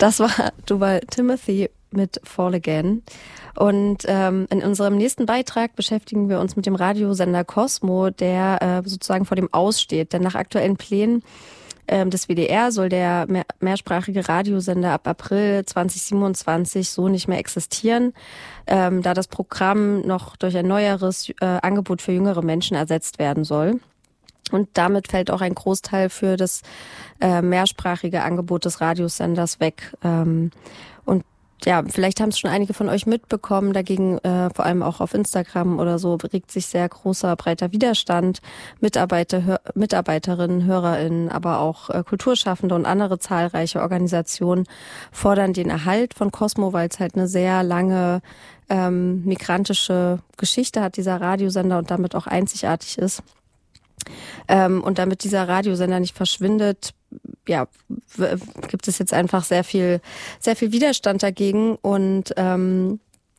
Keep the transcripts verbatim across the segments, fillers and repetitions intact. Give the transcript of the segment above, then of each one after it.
Das war Duval Timothy mit Fall Again. Und ähm, in unserem nächsten Beitrag beschäftigen wir uns mit dem Radiosender Cosmo, der äh, sozusagen vor dem Aus steht. Denn nach aktuellen Plänen ähm, des W D R soll der mehr, mehrsprachige Radiosender ab April zwanzig siebenundzwanzig so nicht mehr existieren, ähm, da das Programm noch durch ein neueres äh, Angebot für jüngere Menschen ersetzt werden soll. Und damit fällt auch ein Großteil für das äh, mehrsprachige Angebot des Radiosenders weg. Ähm, und ja, vielleicht haben es schon einige von euch mitbekommen. Dagegen, äh, vor allem auch auf Instagram oder so, regt sich sehr großer, breiter Widerstand. Mitarbeiter, Hör, Mitarbeiterinnen, HörerInnen, aber auch äh, Kulturschaffende und andere zahlreiche Organisationen fordern den Erhalt von Cosmo, weil es halt eine sehr lange ähm, migrantische Geschichte hat, dieser Radiosender, und damit auch einzigartig ist. Ähm, und damit dieser Radiosender nicht verschwindet, ja, w- gibt es jetzt einfach sehr viel, sehr viel Widerstand dagegen, und ähm,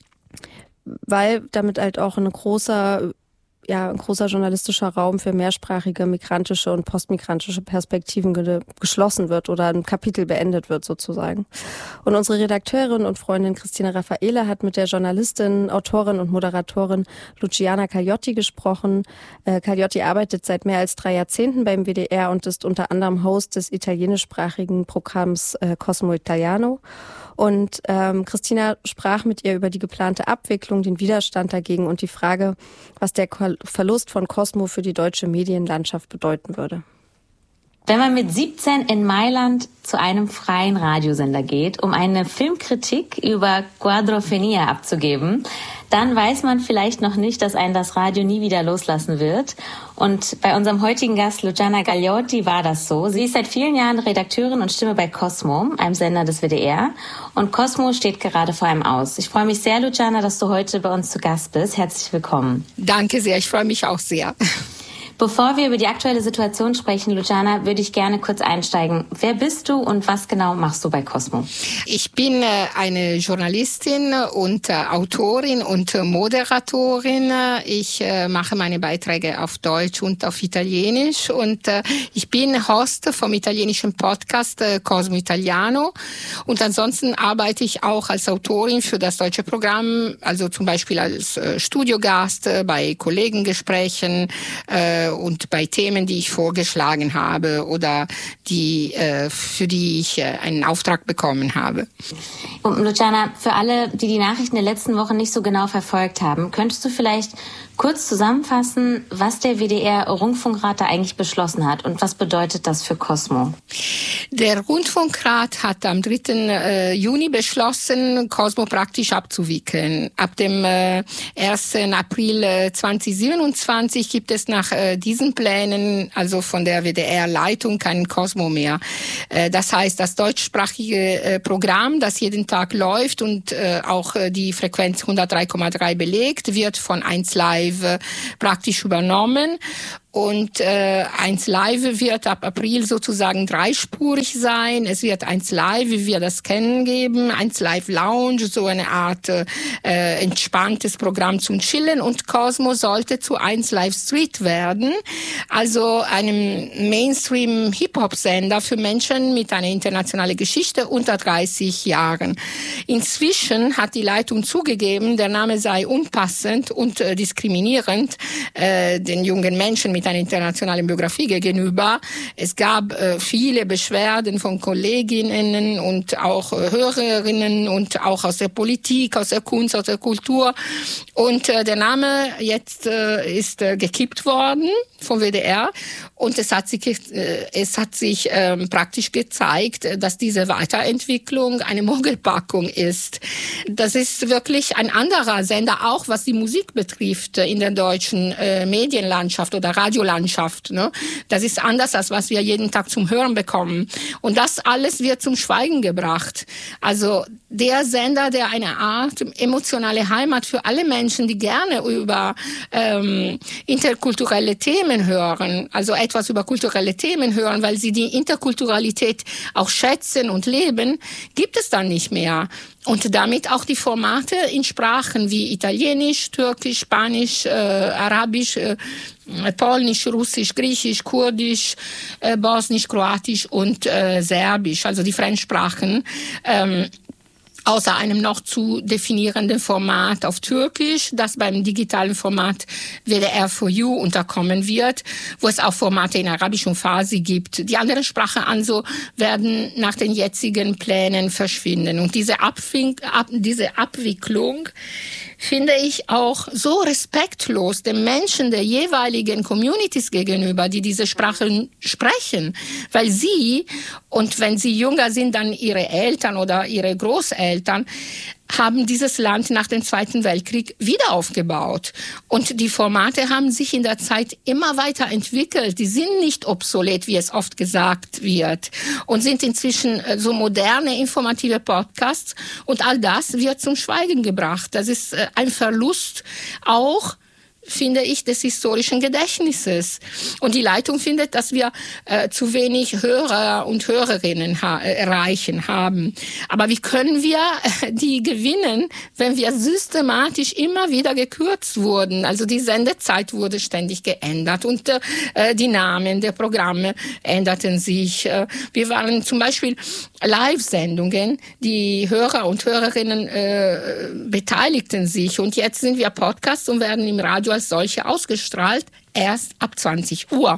weil damit halt auch ein großer, ja, ein großer journalistischer Raum für mehrsprachige, migrantische und postmigrantische Perspektiven ge- geschlossen wird oder ein Kapitel beendet wird sozusagen. Und unsere Redakteurin und Freundin Christina Raffaele hat mit der Journalistin, Autorin und Moderatorin Luciana Cagliotti gesprochen. Äh, Cagliotti arbeitet seit mehr als drei Jahrzehnten beim W D R und ist unter anderem Host des italienischsprachigen Programms äh, Cosmo Italiano. Und ähm, Christina sprach mit ihr über die geplante Abwicklung, den Widerstand dagegen und die Frage, was der Verlust von Cosmo für die deutsche Medienlandschaft bedeuten würde. Wenn man mit siebzehn in Mailand zu einem freien Radiosender geht, um eine Filmkritik über Quadrophenia abzugeben, dann weiß man vielleicht noch nicht, dass einen das Radio nie wieder loslassen wird. Und bei unserem heutigen Gast Luciana Cagliotti war das so. Sie ist seit vielen Jahren Redakteurin und Stimme bei Cosmo, einem Sender des W D R. Und Cosmo steht gerade vor einem Aus. Ich freue mich sehr, Luciana, dass du heute bei uns zu Gast bist. Herzlich willkommen. Danke sehr, ich freue mich auch sehr. Bevor wir über die aktuelle Situation sprechen, Luciana, würde ich gerne kurz einsteigen. Wer bist du und was genau machst du bei Cosmo? Ich bin äh, eine Journalistin und äh, Autorin und äh, Moderatorin. Ich äh, mache meine Beiträge auf Deutsch und auf Italienisch und äh, ich bin Host vom italienischen Podcast äh, Cosmo Italiano, und ansonsten arbeite ich auch als Autorin für das deutsche Programm, also zum Beispiel als äh, Studiogast äh, bei Kollegengesprächen äh, und bei Themen, die ich vorgeschlagen habe oder die äh, für die ich äh, einen Auftrag bekommen habe. Und Luciana, für alle, die die Nachrichten der letzten Woche nicht so genau verfolgt haben, könntest du vielleicht kurz zusammenfassen, was der W D R-Rundfunkrat da eigentlich beschlossen hat und was bedeutet das für Cosmo? Der Rundfunkrat hat am dritten Juni beschlossen, Cosmo praktisch abzuwickeln. Ab dem äh, ersten April zweitausendsiebenundzwanzig gibt es nach äh, diesen Plänen, also von der W D R-Leitung, keinen Cosmo mehr. Äh, das heißt, das deutschsprachige äh, Programm, das jeden Tag läuft und äh, auch äh, die Frequenz hundertdrei Komma drei belegt, wird von eins Live praktisch übernommen. Und äh, eins Live wird ab April sozusagen dreispurig sein. Es wird eins Live, wie wir das kennen, geben. eins Live Lounge, so eine Art äh, entspanntes Programm zum Chillen. Und Cosmo sollte zu eins Live Street werden, also einem Mainstream-Hip-Hop-Sender für Menschen mit einer internationalen Geschichte unter dreißig Jahren. Inzwischen hat die Leitung zugegeben, der Name sei unpassend und äh, diskriminierend äh, den jungen Menschen mit einer internationalen Biografie gegenüber. Es gab äh, viele Beschwerden von Kolleginnen und auch äh, Hörerinnen und auch aus der Politik, aus der Kunst, aus der Kultur. Und äh, der Name jetzt äh, ist äh, gekippt worden vom W D R, und es hat sich, äh, es hat sich äh, praktisch gezeigt, dass diese Weiterentwicklung eine Mogelpackung ist. Das ist wirklich ein anderer Sender, auch was die Musik betrifft, in der deutschen äh, Medienlandschaft oder Radiolandschaft. Ne? Das ist anders, als was wir jeden Tag zum Hören bekommen. Und das alles wird zum Schweigen gebracht. Also der Sender, der eine Art emotionale Heimat für alle Menschen, die gerne über ähm, interkulturelle Themen hören, also etwas über kulturelle Themen hören, weil sie die Interkulturalität auch schätzen und leben, gibt es dann nicht mehr. Und damit auch die Formate in Sprachen wie Italienisch, Türkisch, Spanisch, äh, Arabisch, äh, Polnisch, Russisch, Griechisch, Kurdisch, äh, Bosnisch, Kroatisch und äh, Serbisch, also die Fremdsprachen. Ähm, außer einem noch zu definierenden Format auf Türkisch, das beim digitalen Format W D R for You unterkommen wird, wo es auch Formate in Arabisch und Farsi gibt. Die anderen Sprachen also werden nach den jetzigen Plänen verschwinden. Und diese, Abwink- ab, diese Abwicklung finde ich auch so respektlos den Menschen der jeweiligen Communities gegenüber, die diese Sprachen sprechen. Weil sie, und wenn sie jünger sind, dann ihre Eltern oder ihre Großeltern, haben dieses Land nach dem Zweiten Weltkrieg wieder aufgebaut. Und die Formate haben sich in der Zeit immer weiter entwickelt. Die sind nicht obsolet, wie es oft gesagt wird. Und sind inzwischen so moderne, informative Podcasts. Und all das wird zum Schweigen gebracht. Das ist ein Verlust auch, finde ich, des historischen Gedächtnisses. Und die Leitung findet, dass wir äh, zu wenig Hörer und Hörerinnen ha- erreichen haben. Aber wie können wir äh, die gewinnen, wenn wir systematisch immer wieder gekürzt wurden? Also die Sendezeit wurde ständig geändert und äh, die Namen der Programme änderten sich. Äh, wir waren zum Beispiel Live-Sendungen, die Hörer und Hörerinnen äh, beteiligten sich. Und jetzt sind wir Podcasts und werden im Radio als solche ausgestrahlt, erst ab zwanzig Uhr.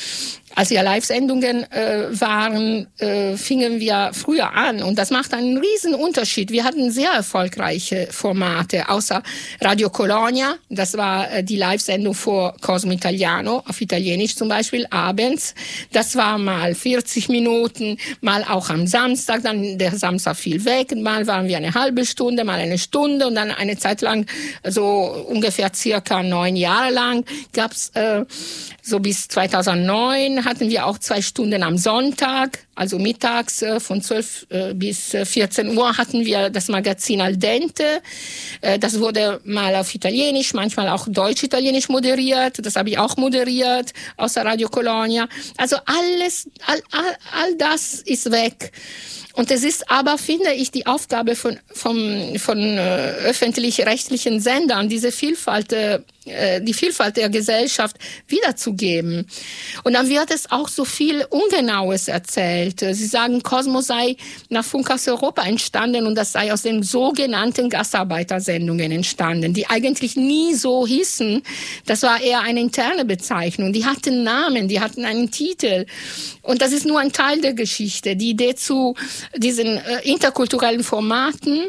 Als wir Live-Sendungen äh, waren, äh, fingen wir früher an. Und das macht einen riesen Unterschied. Wir hatten sehr erfolgreiche Formate, außer Radio Colonia. Das war äh, die Live-Sendung vor Cosmo Italiano, auf Italienisch zum Beispiel, abends. Das war mal vierzig Minuten, mal auch am Samstag. Dann der Samstag fiel weg. Mal waren wir eine halbe Stunde, mal eine Stunde. Und dann eine Zeit lang, so ungefähr circa neun Jahre lang, gab's äh, so bis zweitausendneun hatten wir auch zwei Stunden am Sonntag, also mittags äh, von zwölf äh, bis vierzehn Uhr hatten wir das Magazin Al Dente. Äh, das wurde mal auf Italienisch, manchmal auch Deutsch-Italienisch moderiert. Das habe ich auch moderiert, außer Radio Colonia. Also alles, all, all, all das ist weg. Und es ist aber, finde ich, die Aufgabe von, von, von äh, öffentlich-rechtlichen Sendern, diese Vielfalt, äh, die Vielfalt der Gesellschaft wiederzugeben. Und dann wird es auch so viel Ungenaues erzählt. Sie sagen, Cosmo sei nach Funkhaus Europa entstanden und das sei aus den sogenannten Gastarbeitersendungen entstanden, die eigentlich nie so hießen. Das war eher eine interne Bezeichnung. Die hatten Namen, die hatten einen Titel. Und das ist nur ein Teil der Geschichte. Die Idee zu diesen äh, interkulturellen Formaten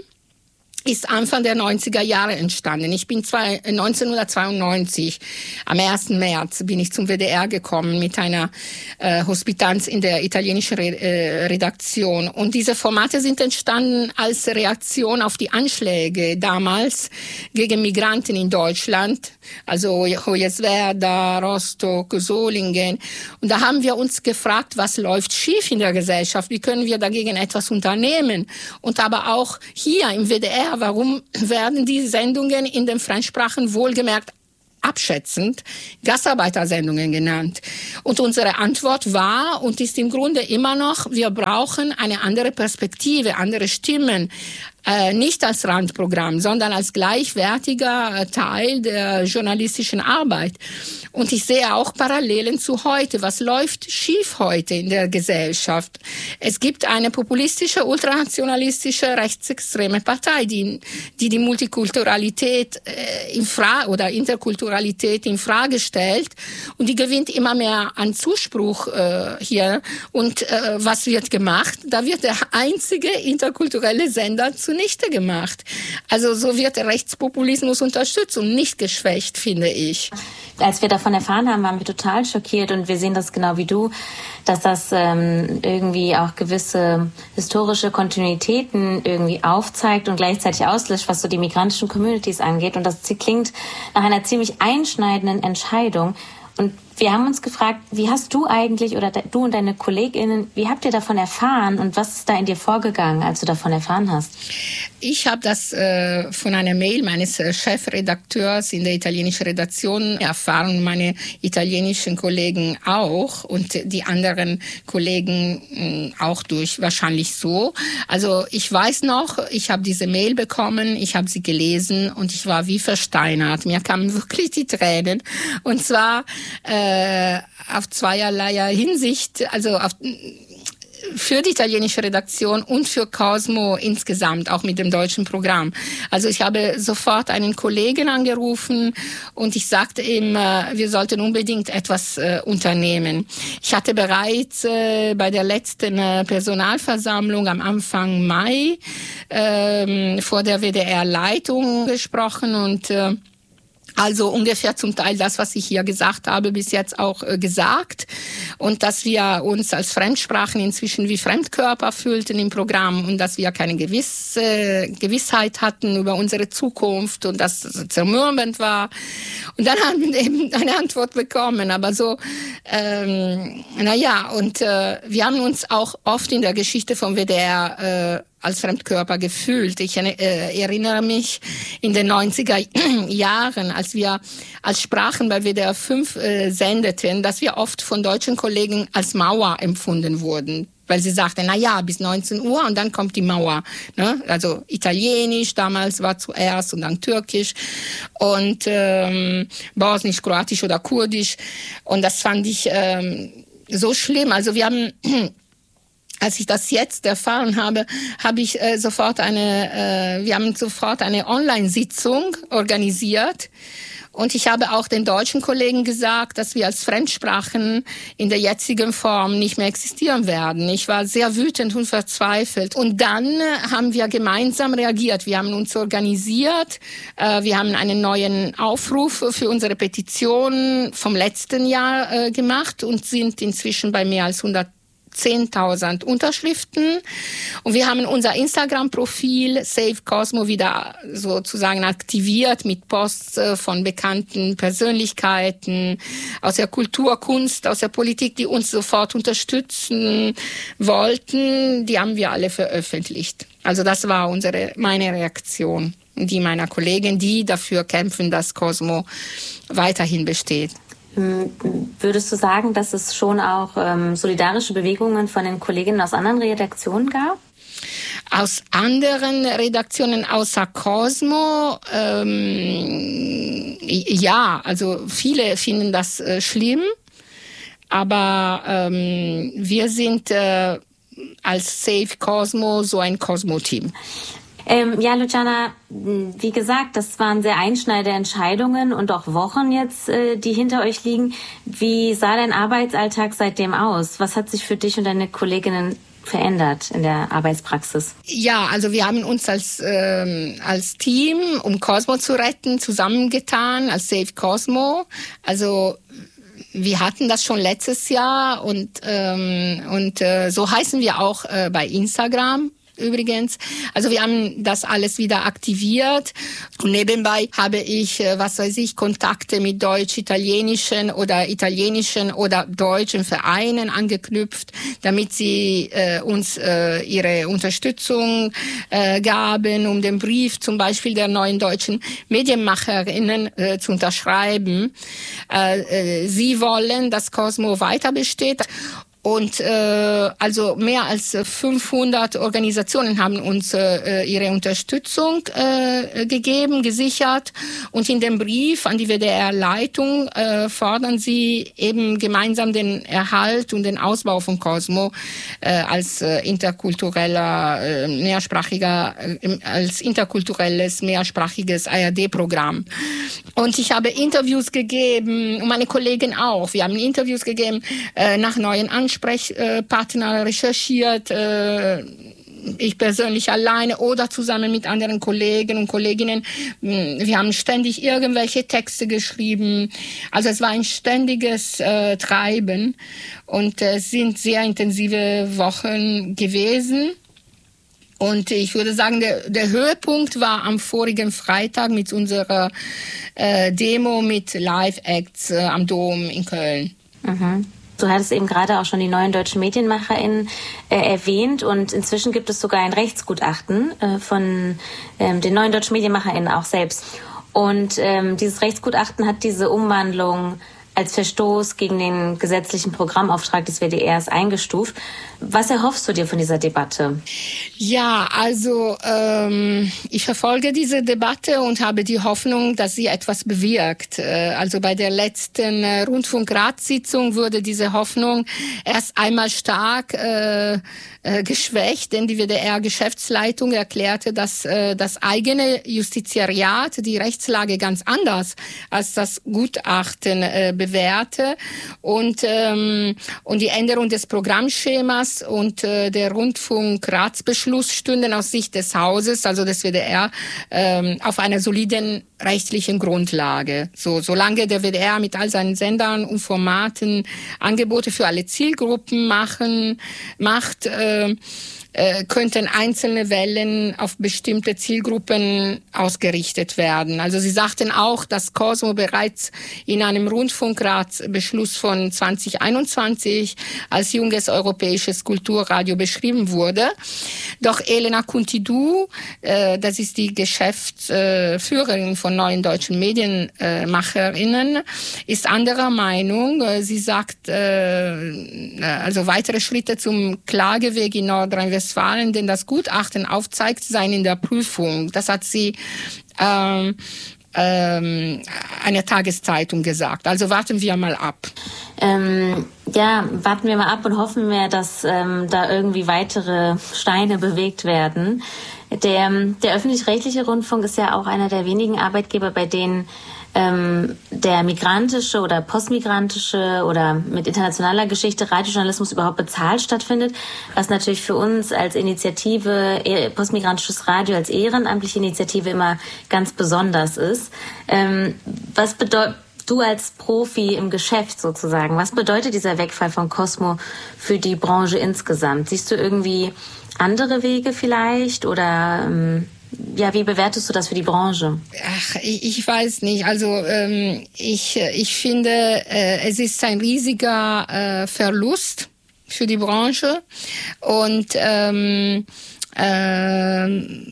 ist Anfang der neunziger Jahre entstanden. Ich bin zwei, neunzehnhundertzweiundneunzig, am ersten März, bin ich zum W D R gekommen mit einer äh, Hospitanz in der italienischen Re- äh, Redaktion. Und diese Formate sind entstanden als Reaktion auf die Anschläge damals gegen Migranten in Deutschland, also Hoyerswerda, Rostock, Solingen. Und da haben wir uns gefragt, was läuft schief in der Gesellschaft? Wie können wir dagegen etwas unternehmen? Und aber auch hier im W D R, warum werden die Sendungen in den Fremdsprachen wohlgemerkt abschätzend Gastarbeitersendungen genannt? Und unsere Antwort war und ist im Grunde immer noch, wir brauchen eine andere Perspektive, andere Stimmen. Äh, nicht als Randprogramm, sondern als gleichwertiger Teil der journalistischen Arbeit. Und ich sehe auch Parallelen zu heute. Was läuft schief heute in der Gesellschaft? Es gibt eine populistische, ultranationalistische, rechtsextreme Partei, die die, die Multikulturalität äh, in Frage oder Interkulturalität in Frage stellt. Und die gewinnt immer mehr an Zuspruch äh, hier. Und äh, was wird gemacht? Da wird der einzige interkulturelle Sender zunichte gemacht. Also so wird der Rechtspopulismus unterstützt und nicht geschwächt, finde ich. Als wir davon erfahren haben, waren wir total schockiert und wir sehen das genau wie du, dass das ähm, irgendwie auch gewisse historische Kontinuitäten irgendwie aufzeigt und gleichzeitig auslöscht, was so die migrantischen Communities angeht. Und das klingt nach einer ziemlich einschneidenden Entscheidung. Und Wir haben uns gefragt, wie hast du eigentlich oder du und deine KollegInnen, wie habt ihr davon erfahren und was ist da in dir vorgegangen, als du davon erfahren hast? Ich habe das äh, von einer Mail meines äh, Chefredakteurs in der italienischen Redaktion erfahren, meine italienischen Kollegen auch und die anderen Kollegen mh, auch durch wahrscheinlich so. Also ich weiß noch, ich habe diese Mail bekommen, ich habe sie gelesen und ich war wie versteinert. Mir kamen wirklich die Tränen und zwar äh, auf zweierlei Hinsicht, also auf, für die italienische Redaktion und für Cosmo insgesamt, auch mit dem deutschen Programm. Also ich habe sofort einen Kollegen angerufen und ich sagte ihm, wir sollten unbedingt etwas äh, unternehmen. Ich hatte bereits äh, bei der letzten äh, Personalversammlung am Anfang Mai äh, vor der W D R-Leitung gesprochen und äh, also ungefähr zum Teil das, was ich hier gesagt habe, bis jetzt auch äh, gesagt. Und dass wir uns als Fremdsprachen inzwischen wie Fremdkörper fühlten im Programm und dass wir keine gewisse Gewissheit hatten über unsere Zukunft und dass es zermürbend war. Und dann haben wir eben eine Antwort bekommen. Aber so, ähm, naja, und äh, wir haben uns auch oft in der Geschichte vom W D R äh, als Fremdkörper gefühlt. Ich äh, erinnere mich in den neunziger Jahren, als wir als Sprachen bei W D R fünf äh, sendeten, dass wir oft von deutschen Kollegen als Mauer empfunden wurden. Weil sie sagten, na ja, bis neunzehn Uhr und dann kommt die Mauer. Ne? Also Italienisch damals war zuerst und dann Türkisch und ähm, Bosnisch, Kroatisch oder Kurdisch. Und das fand ich ähm, so schlimm. Also wir haben... Als ich das jetzt erfahren habe, habe ich äh, sofort eine, äh, wir haben sofort eine Online-Sitzung organisiert. Und ich habe auch den deutschen Kollegen gesagt, dass wir als Fremdsprachen in der jetzigen Form nicht mehr existieren werden. Ich war sehr wütend und verzweifelt. Und dann haben wir gemeinsam reagiert. Wir haben uns organisiert. Äh, wir haben einen neuen Aufruf für unsere Petition vom letzten Jahr äh, gemacht und sind inzwischen bei mehr als hundertzehntausend Unterschriften und wir haben unser Instagram-Profil Save Cosmo wieder sozusagen aktiviert mit Posts von bekannten Persönlichkeiten aus der Kultur, Kunst, aus der Politik, die uns sofort unterstützen wollten. Die haben wir alle veröffentlicht. Also das war unsere, meine Reaktion, die meiner Kollegen, die dafür kämpfen, dass Cosmo weiterhin besteht. Würdest du sagen, dass es schon auch ähm, solidarische Bewegungen von den Kolleginnen aus anderen Redaktionen gab? Aus anderen Redaktionen außer Cosmo, ähm, ja, also viele finden das äh, schlimm, aber ähm, wir sind äh, als Save Cosmo so ein Cosmo-Team. Ähm, ja, Luciana, wie gesagt, das waren sehr einschneidende Entscheidungen und auch Wochen jetzt, äh, die hinter euch liegen. Wie sah dein Arbeitsalltag seitdem aus? Was hat sich für dich und deine Kolleginnen verändert in der Arbeitspraxis? Ja, also wir haben uns als ähm, als Team, um Cosmo zu retten, zusammengetan, als Save Cosmo. Also wir hatten das schon letztes Jahr und ähm, und äh, so heißen wir auch äh, bei Instagram. Übrigens. Also wir haben das alles wieder aktiviert und nebenbei habe ich, was weiß ich, Kontakte mit deutsch-italienischen oder italienischen oder deutschen Vereinen angeknüpft, damit sie äh, uns äh, ihre Unterstützung äh, gaben, um den Brief zum Beispiel der neuen deutschen Medienmacherinnen äh, zu unterschreiben. Äh, äh, sie wollen, dass Cosmo weiter besteht. Und äh, also mehr als fünfhundert Organisationen haben uns äh, ihre Unterstützung äh, gegeben, gesichert. Und in dem Brief an die W D R-Leitung äh, fordern sie eben gemeinsam den Erhalt und den Ausbau von Cosmo äh, als äh, interkultureller, äh, mehrsprachiger, äh, als interkulturelles, mehrsprachiges A R D-Programm. Und ich habe Interviews gegeben, und meine Kollegen auch. Wir haben Interviews gegeben äh, nach neuen Ansprechpartner recherchiert, äh, ich persönlich alleine oder zusammen mit anderen Kollegen und Kolleginnen. Wir haben ständig irgendwelche Texte geschrieben. Also es war ein ständiges äh, Treiben und es äh, sind sehr intensive Wochen gewesen. Und ich würde sagen, der, der Höhepunkt war am vorigen Freitag mit unserer äh, Demo mit Live-Acts äh, am Dom in Köln. Mhm. Du hattest eben gerade auch schon die neuen deutschen MedienmacherInnen äh, erwähnt und inzwischen gibt es sogar ein Rechtsgutachten äh, von ähm, den neuen deutschen MedienmacherInnen auch selbst. Und ähm, dieses Rechtsgutachten hat diese Umwandlung als Verstoß gegen den gesetzlichen Programmauftrag des W D Rs eingestuft. Was erhoffst du dir von dieser Debatte? Ja, also ähm, ich verfolge diese Debatte und habe die Hoffnung, dass sie etwas bewirkt. Äh, also bei der letzten äh, Rundfunkratssitzung wurde diese Hoffnung erst einmal stark äh, äh, geschwächt, denn die W D R-Geschäftsleitung erklärte, dass äh, das eigene Justiziariat die Rechtslage ganz anders als das Gutachten äh, bewährte und ähm, und die Änderung des Programmschemas und äh, der Rundfunkratsbeschluss stünden aus Sicht des Hauses, also des W D R, ähm, auf einer soliden rechtlichen Grundlage. So, solange der W D R mit all seinen Sendern und Formaten Angebote für alle Zielgruppen machen, macht, äh, äh, könnten einzelne Wellen auf bestimmte Zielgruppen ausgerichtet werden. Also sie sagten auch, dass Cosmo bereits in einem Rundfunkratsbeschluss von zwanzig einundzwanzig als junges europäisches Kulturradio beschrieben wurde. Doch Elena Countidou, äh, das ist die Geschäftsführerin von neuen deutschen Medienmacherinnen, ist anderer Meinung. Sie sagt, äh, also weitere Schritte zum Klageweg in Nordrhein-Westfalen, denn das Gutachten aufzeigt, seien in der Prüfung. Das hat sie ähm, ähm, einer Tageszeitung gesagt. Also warten wir mal ab. Ähm, ja, warten wir mal ab und hoffen wir, dass ähm, da irgendwie weitere Steine bewegt werden. Der, der öffentlich-rechtliche Rundfunk ist ja auch einer der wenigen Arbeitgeber, bei denen ähm, der migrantische oder postmigrantische oder mit internationaler Geschichte Radiojournalismus überhaupt bezahlt stattfindet, was natürlich für uns als Initiative, postmigrantisches Radio als ehrenamtliche Initiative immer ganz besonders ist. Ähm, was bedeutet Du als Profi im Geschäft sozusagen, was bedeutet dieser Wegfall von Cosmo für die Branche insgesamt? Siehst du irgendwie andere Wege vielleicht oder ähm, ja, wie bewertest du das für die Branche? Ach, ich, ich weiß nicht. Also ähm, ich, ich finde, äh, es ist ein riesiger äh, Verlust für die Branche und ähm, ähm,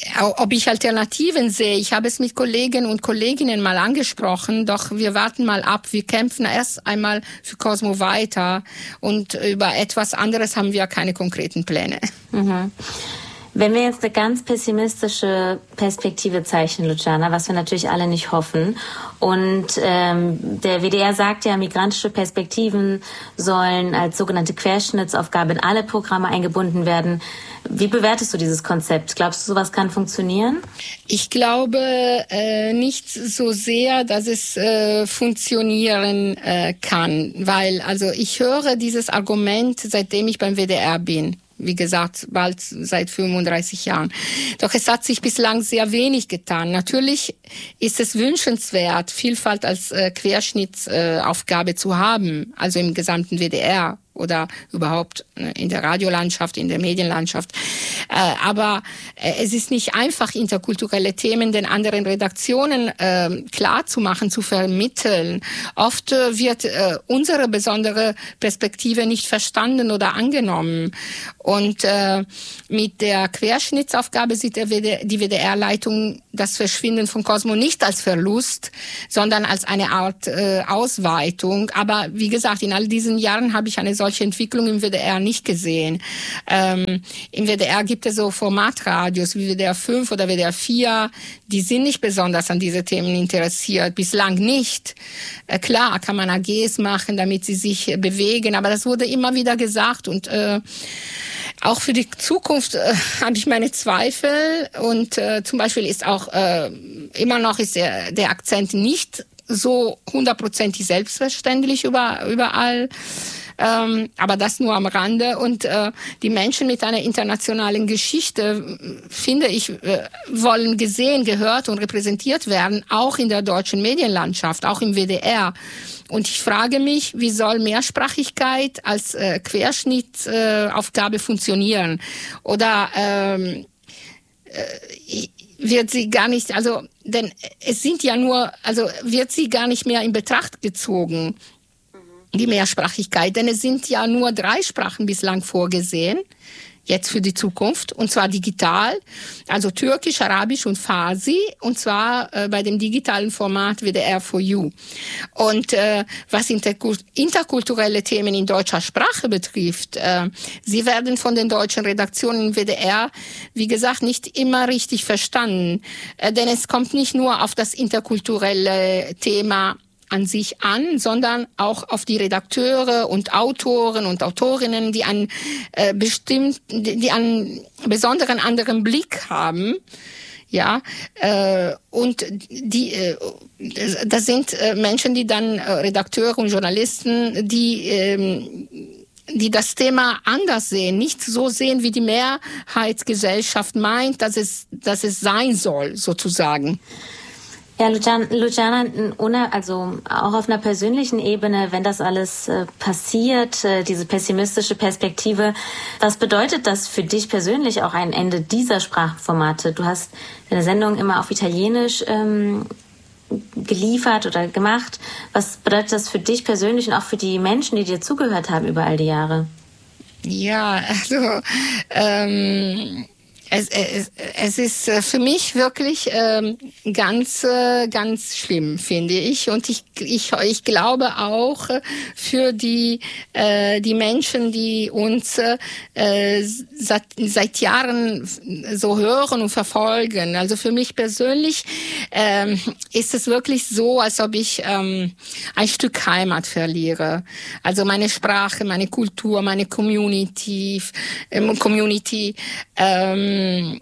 ob ich Alternativen sehe. Ich habe es mit Kollegen und Kolleginnen mal angesprochen, doch wir warten mal ab. Wir kämpfen erst einmal für Cosmo weiter und über etwas anderes haben wir keine konkreten Pläne. Mhm. Wenn wir jetzt eine ganz pessimistische Perspektive zeichnen, Luciana, was wir natürlich alle nicht hoffen, und ähm, der W D R sagt ja, migrantische Perspektiven sollen als sogenannte Querschnittsaufgabe in alle Programme eingebunden werden. Wie bewertest du dieses Konzept? Glaubst du, sowas kann funktionieren? Ich glaube äh, nicht so sehr, dass es äh, funktionieren äh, kann, weil also ich höre dieses Argument, seitdem ich beim W D R bin. Wie gesagt, bald seit fünfunddreißig Jahren. Doch es hat sich bislang sehr wenig getan. Natürlich ist es wünschenswert, Vielfalt als äh, Querschnittsaufgabe äh, zu haben, also im gesamten W D R oder überhaupt in der Radiolandschaft, in der Medienlandschaft. Äh, aber äh, es ist nicht einfach, interkulturelle Themen den anderen Redaktionen äh, klar zu machen, zu vermitteln. Oft äh, wird äh, unsere besondere Perspektive nicht verstanden oder angenommen. Und äh, mit der Querschnittsaufgabe sieht der W D R, die W D R-Leitung das Verschwinden von Cosmo nicht als Verlust, sondern als eine Art äh, Ausweitung. Aber wie gesagt, in all diesen Jahren habe ich eine solche Entwicklung im W D R nicht gesehen. Ähm, Im W D R gibt es so Formatradios wie W D R fünf oder W D R vier, die sind nicht besonders an diese Themen interessiert, bislang nicht. Äh, klar kann man A Gs machen, damit sie sich bewegen, aber das wurde immer wieder gesagt und äh, auch für die Zukunft äh, habe ich meine Zweifel und äh, zum Beispiel ist auch äh, immer noch ist der, der Akzent nicht so hundertprozentig selbstverständlich über, überall. Ähm, aber das nur am Rande. Und äh, die Menschen mit einer internationalen Geschichte, finde ich, äh, wollen gesehen, gehört und repräsentiert werden, auch in der deutschen Medienlandschaft, auch im W D R. Und ich frage mich, wie soll Mehrsprachigkeit als äh, Querschnittsaufgabe äh, funktionieren? Oder ähm, äh, wird sie gar nicht, also, denn es sind ja nur, also wird sie gar nicht mehr in Betracht gezogen, die Mehrsprachigkeit, denn es sind ja nur drei Sprachen bislang vorgesehen, jetzt für die Zukunft, und zwar digital, also Türkisch, Arabisch und Farsi, und zwar äh, bei dem digitalen Format W D R for You. Und äh, was interkult- interkulturelle Themen in deutscher Sprache betrifft, äh, sie werden von den deutschen Redaktionen im W D R, wie gesagt, nicht immer richtig verstanden, äh, denn es kommt nicht nur auf das interkulturelle Thema an sich an, sondern auch auf die Redakteure und Autoren und Autorinnen, die einen äh, bestimmt, die, die einen besonderen anderen Blick haben, ja, äh, und die, äh, das sind äh, Menschen, die dann äh, Redakteure und Journalisten, die ähm, die das Thema anders sehen, nicht so sehen, wie die Mehrheitsgesellschaft meint, dass es, dass es sein soll, sozusagen. Ja, Luciana, also auch auf einer persönlichen Ebene, wenn das alles äh, passiert, äh, diese pessimistische Perspektive, was bedeutet das für dich persönlich auch ein Ende dieser Sprachformate? Du hast deine Sendung immer auf Italienisch ähm, geliefert oder gemacht. Was bedeutet das für dich persönlich und auch für die Menschen, die dir zugehört haben über all die Jahre? Ja, also ähm Es, es, es ist für mich wirklich ähm, ganz, ganz schlimm, finde ich. Und ich, ich, ich glaube auch für die, äh, die Menschen, die uns äh, seit, seit Jahren so hören und verfolgen. Also für mich persönlich ähm, ist es wirklich so, als ob ich ähm, ein Stück Heimat verliere. Also meine Sprache, meine Kultur, meine Community, ähm, Community, ähm,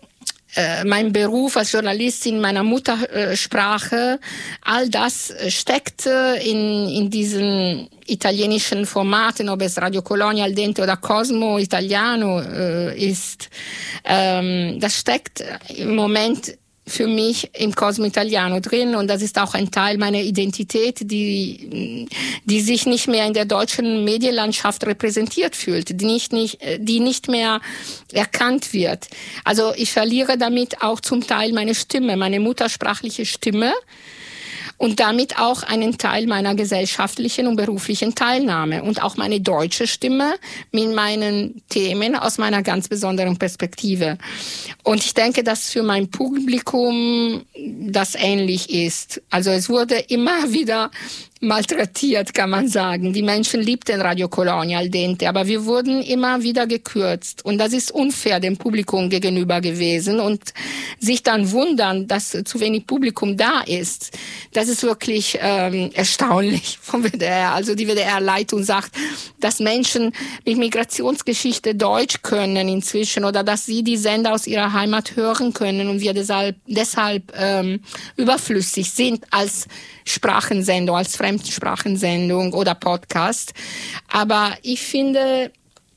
mein Beruf als Journalistin meiner Muttersprache, all das steckt in, in diesen italienischen Formaten, ob es Radio Colonia, Al Dente oder Cosmo Italiano äh, ist. Ähm, das steckt im Moment für mich im Cosmo Italiano drin, und das ist auch ein Teil meiner Identität, die die sich nicht mehr in der deutschen Medienlandschaft repräsentiert fühlt, die nicht nicht die nicht mehr erkannt wird. Also ich verliere damit auch zum Teil meine Stimme, meine muttersprachliche Stimme, und damit auch einen Teil meiner gesellschaftlichen und beruflichen Teilnahme und auch meine deutsche Stimme mit meinen Themen aus meiner ganz besonderen Perspektive. Und ich denke, dass für mein Publikum das ähnlich ist. Also es wurde immer wieder malträtiert, kann man sagen. Die Menschen liebten Radio Colonia, Al Dente, aber wir wurden immer wieder gekürzt. Und das ist unfair dem Publikum gegenüber gewesen. Und sich dann wundern, dass zu wenig Publikum da ist, das ist wirklich ähm, erstaunlich vom W D R. Also die W D R-Leitung sagt, dass Menschen mit Migrationsgeschichte Deutsch können inzwischen oder dass sie die Sender aus ihrer Heimat hören können und wir deshalb, deshalb ähm, überflüssig sind als Sprachensendung, als Fremdsprachensendung oder Podcast. Aber ich finde,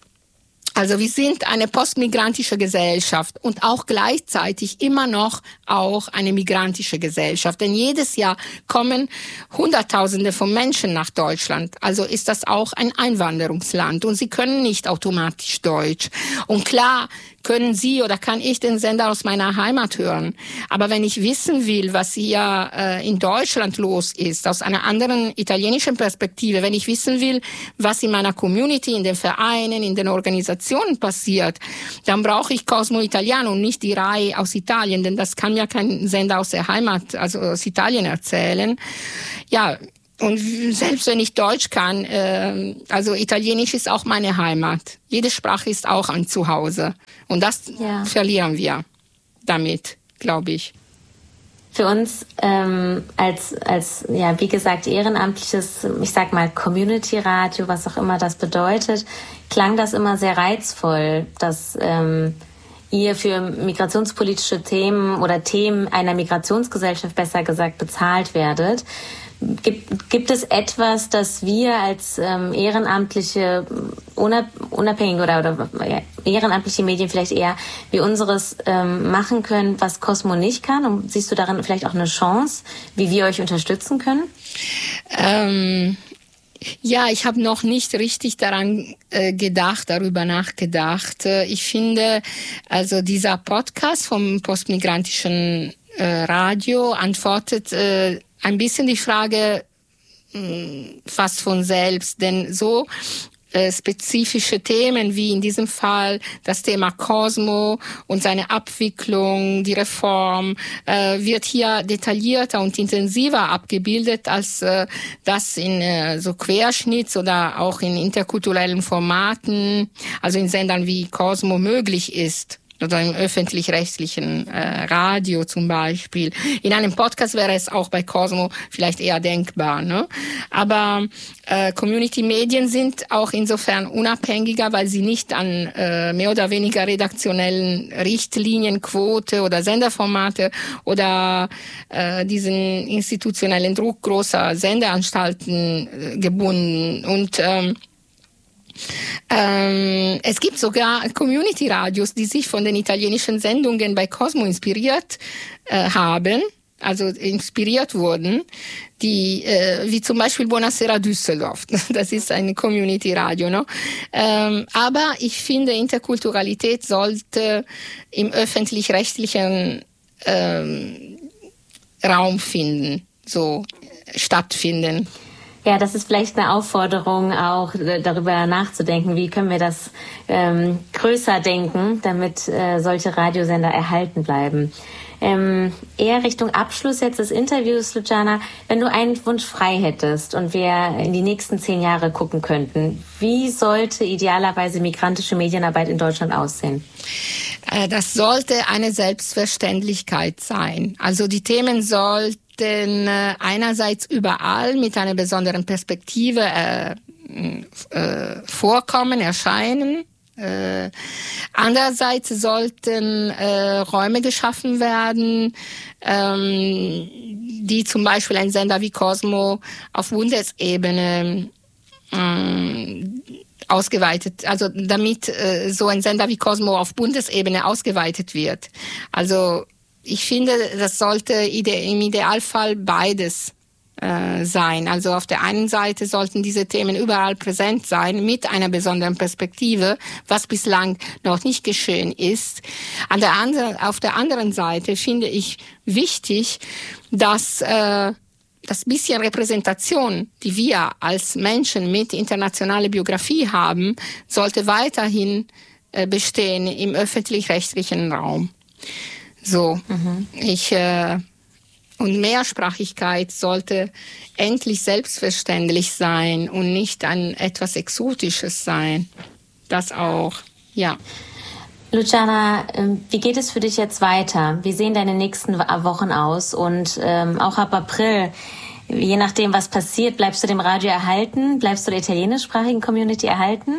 also wir sind eine postmigrantische Gesellschaft und auch gleichzeitig immer noch auch eine migrantische Gesellschaft. Denn jedes Jahr kommen Hunderttausende von Menschen nach Deutschland. Also ist das auch ein Einwanderungsland und sie können nicht automatisch Deutsch. Und klar können Sie oder kann ich den Sender aus meiner Heimat hören. Aber wenn ich wissen will, was hier äh, in Deutschland los ist, aus einer anderen italienischen Perspektive, wenn ich wissen will, was in meiner Community, in den Vereinen, in den Organisationen passiert, dann brauche ich Cosmo Italiano und nicht die Rai aus Italien, denn das kann ja kein Sender aus der Heimat, also aus Italien erzählen. Ja, und selbst wenn ich Deutsch kann, äh, also Italienisch ist auch meine Heimat. Jede Sprache ist auch ein Zuhause. Und das ja. verlieren wir damit, glaube ich. Für uns ähm, als, als ja wie gesagt, ehrenamtliches, ich sag mal Community-Radio, was auch immer das bedeutet, klang das immer sehr reizvoll, dass ähm, ihr für migrationspolitische Themen oder Themen einer Migrationsgesellschaft, besser gesagt, bezahlt werdet. Gibt, gibt es etwas, das wir als ähm, ehrenamtliche, unabhängige oder, oder ja, ehrenamtliche Medien vielleicht eher wie unseres ähm, machen können, was Cosmo nicht kann? Und siehst du darin vielleicht auch eine Chance, wie wir euch unterstützen können? Ähm, Ja, ich habe noch nicht richtig daran äh, gedacht, darüber nachgedacht. Äh, ich finde, also dieser Podcast vom postmigrantischen äh, Radio antwortet äh, ein bisschen die Frage mh, fast von selbst, denn so spezifische Themen wie in diesem Fall das Thema Cosmo und seine Abwicklung, die Reform, äh, wird hier detaillierter und intensiver abgebildet, als äh, das in äh, so Querschnitts- oder auch in interkulturellen Formaten, also in Sendern wie Cosmo möglich ist. Oder im öffentlich-rechtlichen äh, Radio zum Beispiel. In einem Podcast wäre es auch bei Cosmo vielleicht eher denkbar, ne? Aber äh, Community-Medien sind auch insofern unabhängiger, weil sie nicht an äh, mehr oder weniger redaktionellen Richtlinien, Quote oder Senderformate oder äh, diesen institutionellen Druck großer Sendeanstalten äh, gebunden. Und ähm, Ähm, es gibt sogar Community-Radios, die sich von den italienischen Sendungen bei Cosmo inspiriert äh, haben, also inspiriert wurden, die äh, wie zum Beispiel Buonasera Düsseldorf. Das ist ein Community-Radio, ne? Ähm, aber ich finde, Interkulturalität sollte im öffentlich-rechtlichen ähm, Raum finden, so stattfinden. Ja, das ist vielleicht eine Aufforderung, auch darüber nachzudenken, wie können wir das ähm, größer denken, damit äh, solche Radiosender erhalten bleiben. Ähm, eher Richtung Abschluss jetzt des Interviews, Luciana, wenn du einen Wunsch frei hättest und wir in die nächsten zehn Jahre gucken könnten, wie sollte idealerweise migrantische Medienarbeit in Deutschland aussehen? Das sollte eine Selbstverständlichkeit sein. Also die Themen sollten einerseits überall mit einer besonderen Perspektive äh, äh, vorkommen, erscheinen. Äh, andererseits sollten äh, Räume geschaffen werden, ähm, die zum Beispiel ein Sender wie Cosmo auf Bundesebene ähm, ausgeweitet, also damit äh, so ein Sender wie Cosmo auf Bundesebene ausgeweitet wird. Also ich finde, das sollte ide- im Idealfall beides äh, sein. Also auf der einen Seite sollten diese Themen überall präsent sein, mit einer besonderen Perspektive, was bislang noch nicht geschehen ist. An der anderen, auf der anderen Seite finde ich wichtig, dass äh, das bisschen Repräsentation, die wir als Menschen mit internationaler Biografie haben, sollte weiterhin äh, bestehen im öffentlich-rechtlichen Raum. So, mhm. ich äh, und Mehrsprachigkeit sollte endlich selbstverständlich sein und nicht ein etwas Exotisches sein. Das auch, ja. Luciana, wie geht es für dich jetzt weiter? Wie sehen deine nächsten Wochen aus? Und ähm, auch ab April, je nachdem, was passiert, bleibst du dem Radio erhalten? Bleibst du der italienischsprachigen Community erhalten?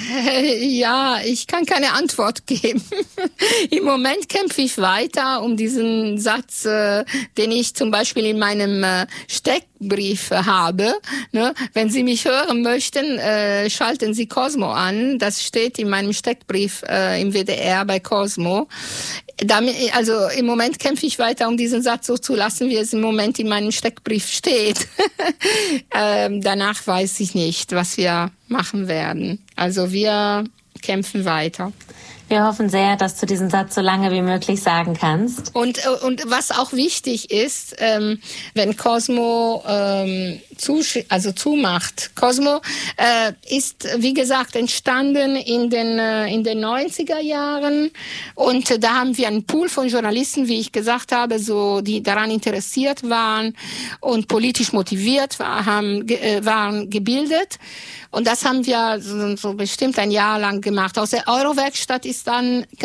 Ja, ich kann keine Antwort geben. Im Moment kämpfe ich weiter um diesen Satz, äh, den ich zum Beispiel in meinem äh, Steckbrief habe. Ne? Wenn Sie mich hören möchten, äh, schalten Sie Cosmo an. Das steht in meinem Steckbrief äh, im W D R bei Cosmo. Damit, also im Moment kämpfe ich weiter, um diesen Satz so zu lassen, wie es im Moment in meinem Steckbrief steht. ähm, danach weiß ich nicht, was wir machen werden. Also wir kämpfen weiter. Wir hoffen sehr, dass du diesen Satz so lange wie möglich sagen kannst. Und und was auch wichtig ist, ähm, wenn Cosmo ähm, zu, also zumacht. Cosmo äh, ist, wie gesagt, entstanden in den äh, in den neunziger Jahren und äh, da haben wir einen Pool von Journalisten, wie ich gesagt habe, so die daran interessiert waren und politisch motiviert war, haben äh, waren gebildet. Und das haben wir so, so bestimmt ein Jahr lang gemacht. Aus der Eurowerkstatt ist dann